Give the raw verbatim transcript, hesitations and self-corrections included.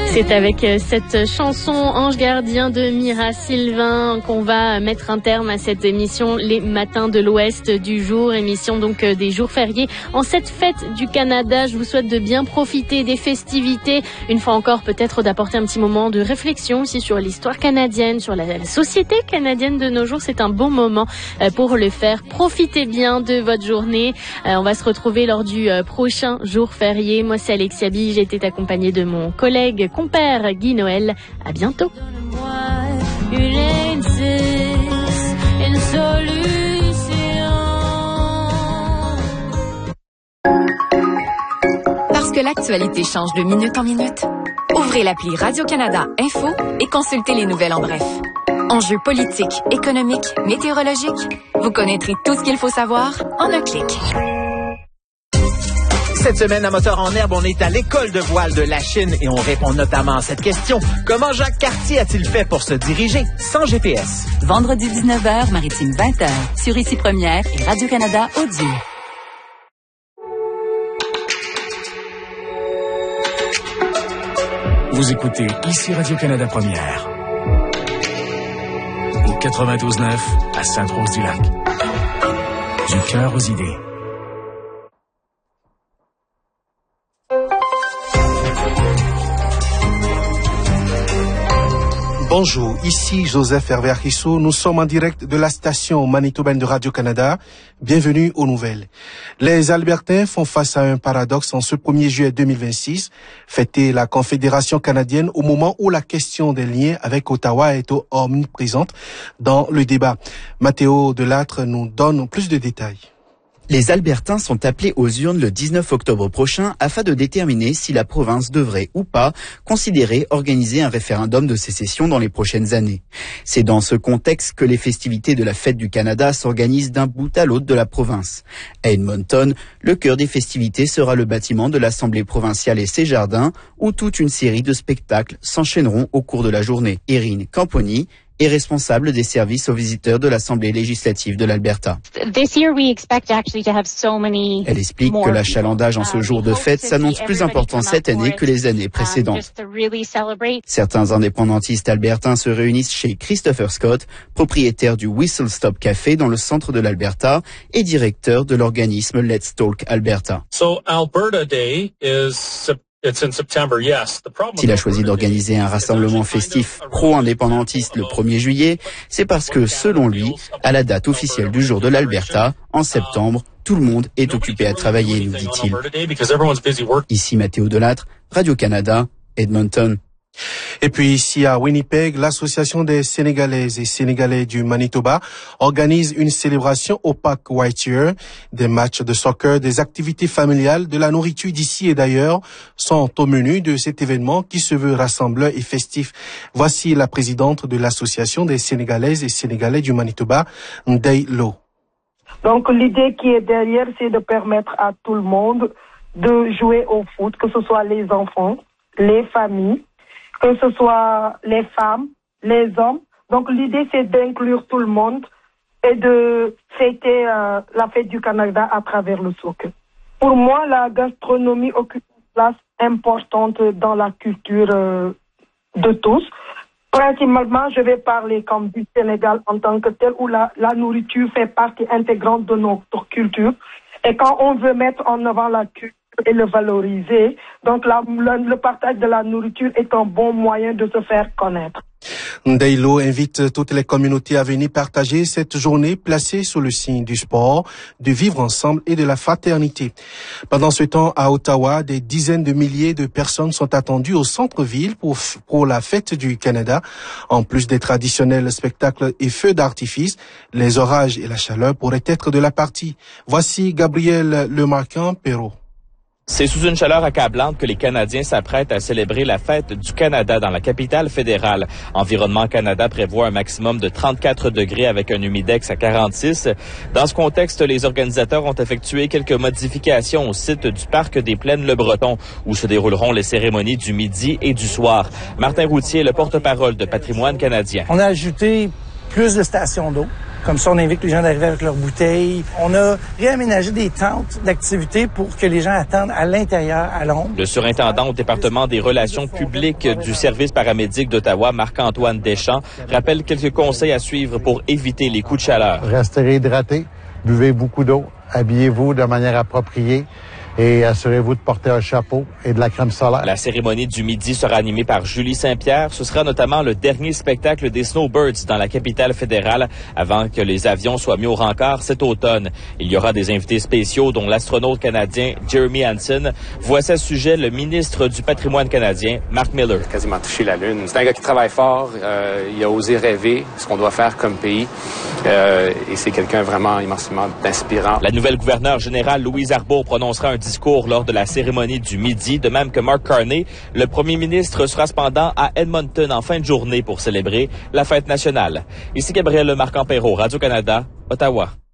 C'est avec cette chanson Ange Gardien de Mira Sylvain qu'on va mettre un terme à cette émission Les Matins de l'Ouest du jour, émission donc des jours fériés. En cette fête du Canada, je vous souhaite de bien profiter des festivités. Une fois encore, peut-être d'apporter un petit moment de réflexion aussi sur l'histoire canadienne, sur la société canadienne de nos jours. C'est un bon moment pour le faire. Profitez bien de votre journée. On va se retrouver lors du prochain jour férié. Moi, c'est Alexia Bi. J'ai été accompagnée de mon collègue compère Guy Noël. À bientôt. Parce que l'actualité change de minute en minute, ouvrez l'appli Radio-Canada Info et consultez les nouvelles en bref. Enjeux politiques, économiques, météorologiques, vous connaîtrez tout ce qu'il faut savoir en un clic. Cette semaine, à Moteur en herbe, on est à l'école de voile de la Chine et on répond notamment à cette question. Comment Jacques Cartier a-t-il fait pour se diriger sans G P S? Vendredi dix-neuf heures, Maritime vingt heures, sur Ici Première et Radio-Canada Audio. Vous écoutez Ici Radio-Canada Première. Au quatre-vingt-douze neuf à Sainte-Rose-du-Lac. Du cœur aux idées. Bonjour, ici Joseph Hervé Arissou. Nous sommes en direct de la station manitobaine de Radio-Canada. Bienvenue aux nouvelles. Les Albertains font face à un paradoxe en ce premier juillet deux mille vingt-six, fêter la Confédération canadienne au moment où la question des liens avec Ottawa est omniprésente dans le débat. Mathéo Delattre nous donne plus de détails. Les Albertains sont appelés aux urnes le dix-neuf octobre prochain afin de déterminer si la province devrait ou pas considérer organiser un référendum de sécession dans les prochaines années. C'est dans ce contexte que les festivités de la Fête du Canada s'organisent d'un bout à l'autre de la province. À Edmonton, le cœur des festivités sera le bâtiment de l'Assemblée provinciale et ses jardins, où toute une série de spectacles s'enchaîneront au cours de la journée. Erin Camponi est responsable des services aux visiteurs de l'Assemblée législative de l'Alberta. Elle explique que l'achalandage en ce jour de fête s'annonce plus important cette année que les années précédentes. Certains indépendantistes albertains se réunissent chez Christopher Scott, propriétaire du Whistle Stop Café dans le centre de l'Alberta et directeur de l'organisme Let's Talk Alberta. So Alberta Day is S'il a choisi d'organiser un rassemblement festif pro-indépendantiste le premier juillet, c'est parce que, selon lui, à la date officielle du jour de l'Alberta, en septembre, tout le monde est occupé à travailler, nous dit-il. Ici Mathéo Delattre, Radio-Canada, Edmonton. Et puis ici à Winnipeg, l'Association des Sénégalaises et Sénégalais du Manitoba organise une célébration au parc Whittier. Des matchs de soccer, des activités familiales, de la nourriture d'ici et d'ailleurs sont au menu de cet événement qui se veut rassembleur et festif. Voici la présidente de l'Association des Sénégalaises et Sénégalais du Manitoba, Ndeye Lo. Donc l'idée qui est derrière, c'est de permettre à tout le monde de jouer au foot, que ce soit les enfants, les familles, que ce soit les femmes, les hommes. Donc l'idée, c'est d'inclure tout le monde et de fêter euh, la fête du Canada à travers le soccer. Pour moi, la gastronomie occupe une place importante dans la culture euh, de tous. Principalement, je vais parler comme du Sénégal en tant que tel, où la, la nourriture fait partie intégrante de notre culture. Et quand on veut mettre en avant la culture et le valoriser, donc la, le, le partage de la nourriture est un bon moyen de se faire connaître. Ndeye Lo invite toutes les communautés à venir partager cette journée placée sous le signe du sport, du vivre ensemble et de la fraternité. Pendant ce temps, à Ottawa, des dizaines de milliers de personnes sont attendues au centre-ville pour, pour la fête du Canada. En plus des traditionnels spectacles et feux d'artifice, les orages et la chaleur pourraient être de la partie. Voici Gabriel Lemarquand-Perrault. C'est sous une chaleur accablante que les Canadiens s'apprêtent à célébrer la fête du Canada dans la capitale fédérale. Environnement Canada prévoit un maximum de trente-quatre degrés avec un humidex à quarante-six. Dans ce contexte, les organisateurs ont effectué quelques modifications au site du Parc des Plaines-le-Breton, où se dérouleront les cérémonies du midi et du soir. Martin Routier, le porte-parole de Patrimoine canadien. On a ajouté plus de stations d'eau. Comme ça, on invite les gens d'arriver avec leurs bouteilles. On a réaménagé des tentes d'activité pour que les gens attendent à l'intérieur, à l'ombre. Le surintendant au département des relations publiques du service paramédic d'Ottawa, Marc-Antoine Deschamps, rappelle quelques conseils à suivre pour éviter les coups de chaleur. Restez hydratés, buvez beaucoup d'eau, habillez-vous de manière appropriée et assurez-vous de porter un chapeau et de la crème solaire. La cérémonie du midi sera animée par Julie Saint-Pierre. Ce sera notamment le dernier spectacle des Snowbirds dans la capitale fédérale avant que les avions soient mis au rencard cet automne. Il y aura des invités spéciaux dont l'astronaute canadien Jeremy Hansen. Voici à ce sujet le ministre du patrimoine canadien, Mark Miller. Il a quasiment touché la Lune. C'est un gars qui travaille fort. Euh, il a osé rêver ce qu'on doit faire comme pays. Euh, et c'est quelqu'un vraiment immensément inspirant. La nouvelle gouverneure générale Louise Arbour prononcera un discours lors de la cérémonie du midi, de même que Mark Carney. Le premier ministre sera cependant à Edmonton en fin de journée pour célébrer la fête nationale. Ici Gabriel Marc-Ampéro, Radio-Canada, Ottawa.